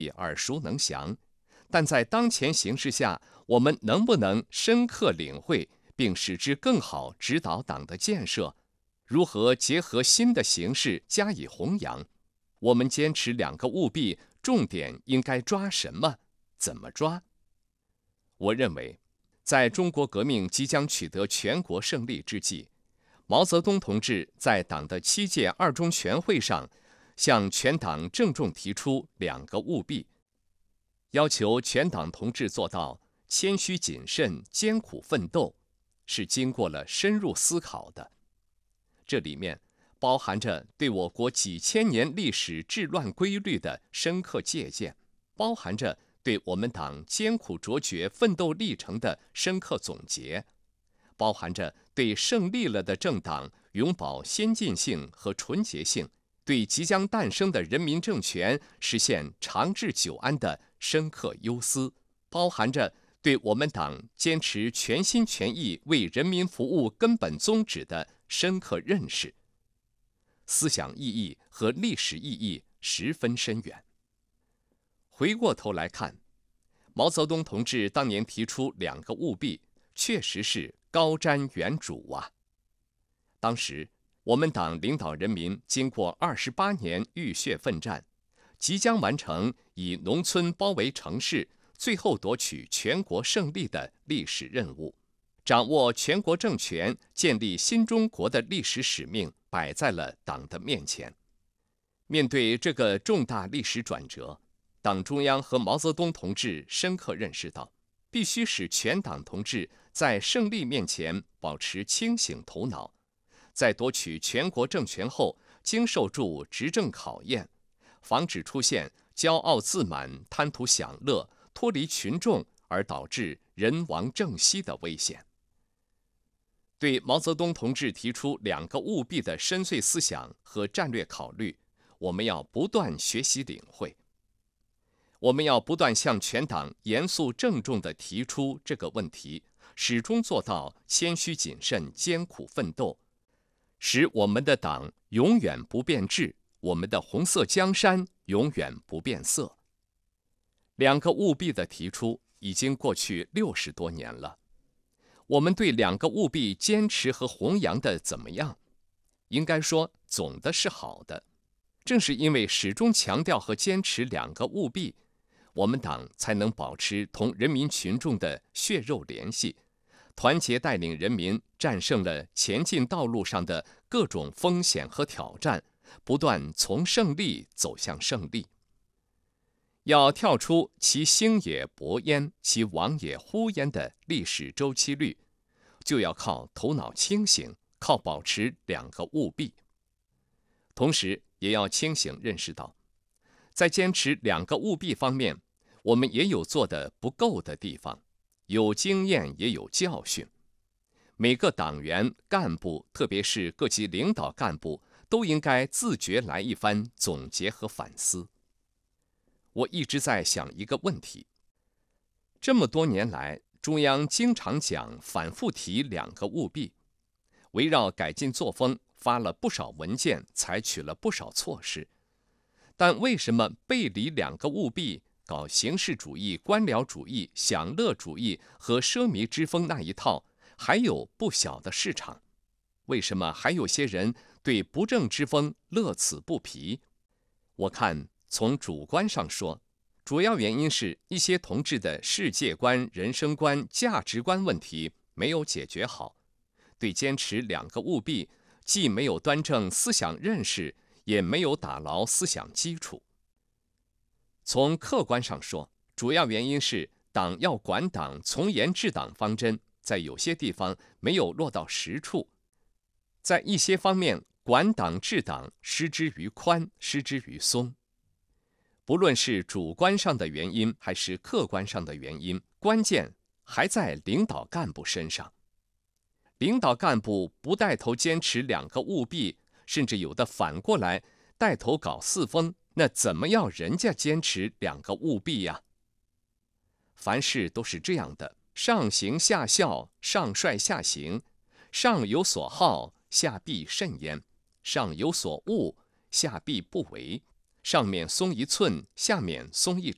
耳熟能详，但在当前形势下，我们能不能深刻领会并使之更好指导党的建设？如何结合新的形势加以弘扬？我们坚持2个务必，重点应该抓什么？怎么抓？我认为，在中国革命即将取得全国胜利之际，毛泽东同志在党的7届二中全会上，向全党郑重提出2个务必，要求全党同志做到谦虚谨慎、艰苦奋斗，是经过了深入思考的。这里面包含着对我国几千年历史治乱规律的深刻借鉴，包含着对我们党艰苦卓绝奋斗历程的深刻总结，包含着对胜利了的政党永葆先进性和纯洁性，对即将诞生的人民政权实现长治久安的深刻忧思，包含着对我们党坚持全心全意为人民服务根本宗旨的深刻认识，思想意义和历史意义十分深远。回过头来看，毛泽东同志当年提出2个务必，确实是高瞻远瞩啊。当时我们党领导人民经过28年浴血奋战，即将完成以农村包围城市，最后夺取全国胜利的历史任务，掌握全国政权、建立新中国的历史使命摆在了党的面前。面对这个重大历史转折，党中央和毛泽东同志深刻认识到，必须使全党同志在胜利面前保持清醒头脑，在夺取全国政权后经受住执政考验，防止出现骄傲自满、贪图享乐、脱离群众而导致人亡政息的危险。对毛泽东同志提出2个务必的深邃思想和战略考虑，我们要不断学习领会。我们要不断向全党严肃郑重地提出这个问题，始终做到谦虚谨慎、艰苦奋斗，使我们的党永远不变质，我们的红色江山永远不变色。2个务必的提出已经过去60多年了，我们对2个务必坚持和弘扬的怎么样？应该说，总的是好的。正是因为始终强调和坚持2个务必，我们党才能保持同人民群众的血肉联系，团结带领人民战胜了前进道路上的各种风险和挑战，不断从胜利走向胜利。要跳出其兴也勃焉，其亡也忽焉的历史周期率，就要靠头脑清醒，靠保持2个务必。同时也要清醒认识到，在坚持2个务必方面，我们也有做得不够的地方，有经验也有教训。每个党员干部，特别是各级领导干部，都应该自觉来一番总结和反思。我一直在想一个问题，这么多年来，中央经常讲、反复提2个务必，围绕改进作风发了不少文件，采取了不少措施。但为什么背离2个务必，搞形式主义、官僚主义、享乐主义和奢靡之风那一套，还有不小的市场？为什么还有些人对不正之风乐此不疲？我看从主观上说，主要原因是一些同志的世界观、人生观、价值观问题没有解决好，对坚持2个务必，既没有端正思想认识，也没有打牢思想基础。从客观上说，主要原因是党要管党、从严治党方针在有些地方没有落到实处，在一些方面管党治党失之于宽，失之于松。不论是主观上的原因还是客观上的原因，关键还在领导干部身上。领导干部不带头坚持2个务必，甚至有的反过来带头搞四风，那怎么要人家坚持2个务必呀？凡事都是这样的，上行下效，上率下行，上有所好，下必甚焉；上有所恶，下必不为。上面松一寸，下面松一